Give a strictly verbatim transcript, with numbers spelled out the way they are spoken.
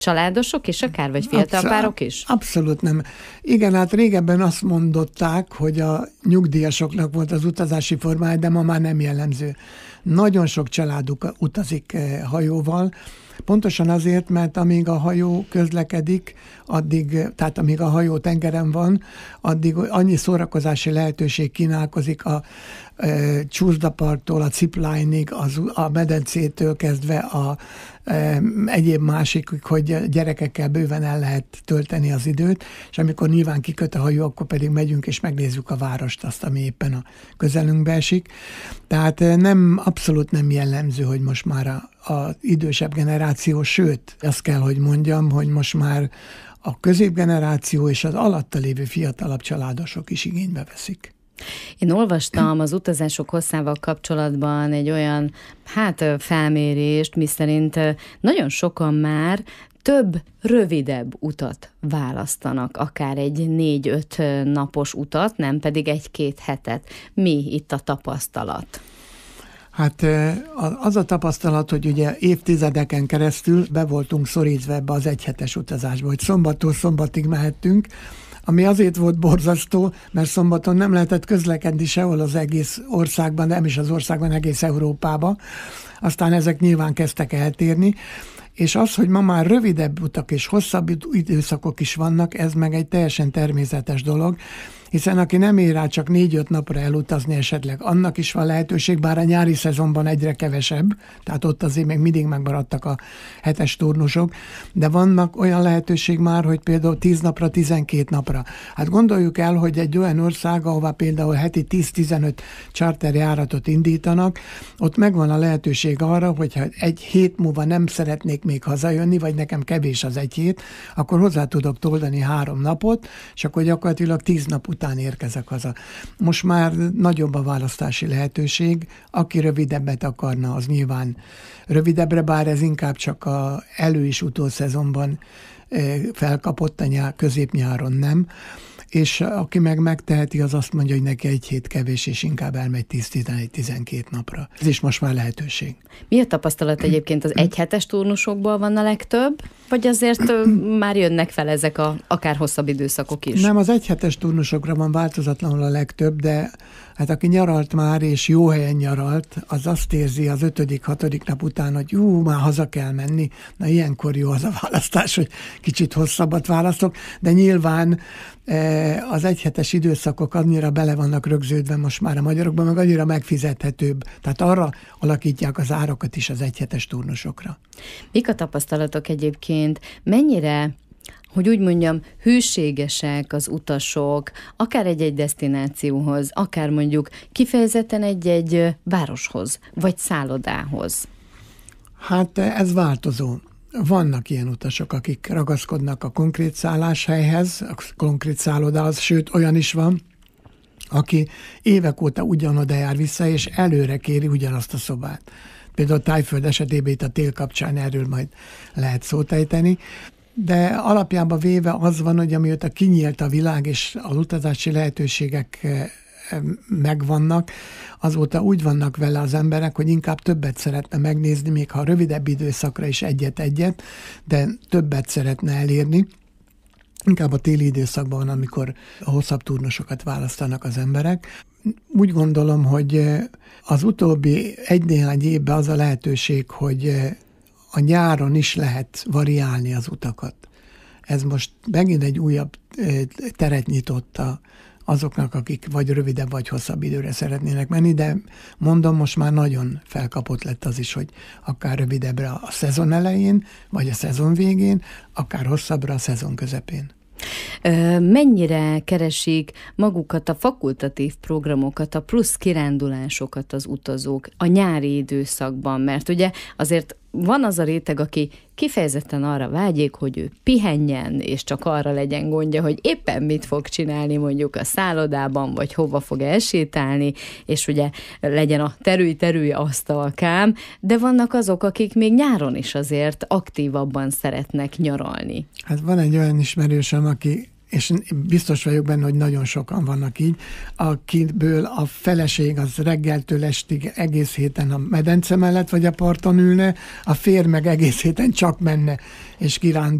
családosok is akár, vagy fiatal Abszol- párok is? Abszolút nem. Igen, hát régebben azt mondották, hogy a nyugdíjasoknak volt az utazási formája, de ma már nem jellemző. Nagyon sok családuk utazik hajóval, pontosan azért, mert amíg a hajó közlekedik, addig, tehát amíg a hajó tengeren van, addig annyi szórakozási lehetőség kínálkozik a e, csúszdaparttól, a ziplining, az, a medencétől kezdve a e, egyéb másikig, hogy gyerekekkel bőven el lehet tölteni az időt, és amikor nyilván kiköt a hajó, akkor pedig megyünk és megnézzük a várost, azt, ami éppen a közelünkbe esik. Tehát nem, abszolút nem jellemző, hogy most már a az idősebb generáció, sőt, azt kell, hogy mondjam, hogy most már a középgeneráció és az alatta lévő fiatalabb családosok is igénybe veszik. Én olvastam az utazások hosszával kapcsolatban egy olyan, hát felmérést, miszerint nagyon sokan már több rövidebb utat választanak, akár egy négy-öt napos utat, nem pedig egy-két hetet. Mi itt a tapasztalat? Hát az a tapasztalat, hogy ugye évtizedeken keresztül be voltunk szorítva ebbe az egyhetes utazásba, hogy szombattól szombatig mehettünk, ami azért volt borzasztó, mert szombaton nem lehetett közlekedni sehol az egész országban, nem is az országban, egész Európában. Aztán ezek nyilván kezdtek eltérni, és az, hogy ma már rövidebb utak és hosszabb időszakok is vannak, ez meg egy teljesen természetes dolog, hiszen aki nem ér rá csak négy-öt napra elutazni esetleg, annak is van lehetőség, bár a nyári szezonban egyre kevesebb, tehát ott azért még mindig megmaradtak a hetes turnusok, de vannak olyan lehetőség már, hogy például tíz napra, tizenkét napra. Hát gondoljuk el, hogy egy olyan ország, ahová például heti tíz-tizenöt charterjáratot indítanak, ott megvan a lehetőség arra, hogyha egy hét múlva nem szeretnék még hazajönni, vagy nekem kevés az egy hét, akkor hozzá tudok toldani három napot, és akkor gyakorlatilag tíz nap után érkezek haza. Most már nagyobb a választási lehetőség, aki rövidebbet akarna, az nyilván rövidebbre, bár ez inkább csak a elő- és utószezonban felkapott, a nyár, középnyáron nem, és aki meg megteheti, az azt mondja, hogy neki egy hét kevés, és inkább elmegy tíz-tizenegy-tizenkét napra. Ez is most már lehetőség. Mi a tapasztalat egyébként, az egyhetes turnusokból van a legtöbb, vagy azért már jönnek fel ezek a akár hosszabb időszakok is? Nem, az egyhetes turnusokra van változatlanul a legtöbb, de hát aki nyaralt már, és jó helyen nyaralt, az azt érzi az ötödik, hatodik nap után, hogy jú, már haza kell menni. Na, ilyenkor jó az a választás, hogy kicsit hosszabbat választok, de nyilván az egyhetes időszakok annyira bele vannak rögződve most már a magyarokban, meg annyira megfizethetőbb. Tehát arra alakítják az árakat is az egyhetes turnusokra. Mik a tapasztalatok egyébként? Mennyire, hogy úgy mondjam, hűségesek az utasok, akár egy-egy desztinációhoz, akár mondjuk kifejezetten egy-egy városhoz, vagy szállodához? Hát ez változó. Vannak ilyen utasok, akik ragaszkodnak a konkrét szálláshelyhez, a konkrét szállodához, sőt olyan is van, aki évek óta ugyanoda jár vissza, és előre kéri ugyanazt a szobát. Például a Tájföld esetében itt a tél kapcsán erről majd lehet szót ejteni, de alapjában véve az van, hogy amióta kinyílt a világ, és az utazási lehetőségek megvannak, azóta úgy vannak vele az emberek, hogy inkább többet szeretne megnézni, még ha rövidebb időszakra is egyet-egyet, de többet szeretne elérni. Inkább a téli időszakban, amikor a hosszabb turnusokat választanak az emberek. Úgy gondolom, hogy az utóbbi egy-néhány évben az a lehetőség, hogy a nyáron is lehet variálni az utakat. Ez most megint egy újabb teret nyitott a azoknak, akik vagy rövidebb, vagy hosszabb időre szeretnének menni, de mondom, most már nagyon felkapott lett az is, hogy akár rövidebbre a szezon elején, vagy a szezon végén, akár hosszabbra a szezon közepén. Mennyire keresik magukat a fakultatív programokat, a plusz kirándulásokat az utazók a nyári időszakban? Mert ugye azért van az a réteg, aki kifejezetten arra vágyik, hogy ő pihenjen, és csak arra legyen gondja, hogy éppen mit fog csinálni mondjuk a szállodában, vagy hova fog elsétálni, és ugye legyen a terülj-terülj asztalkám, de vannak azok, akik még nyáron is azért aktívabban szeretnek nyaralni. Hát van egy olyan ismerősöm, aki és biztos vagyok benne, hogy nagyon sokan vannak így, akiből a feleség az reggeltől estig egész héten a medence mellett vagy a parton ülne, a férj meg egész héten csak menne és kirándulna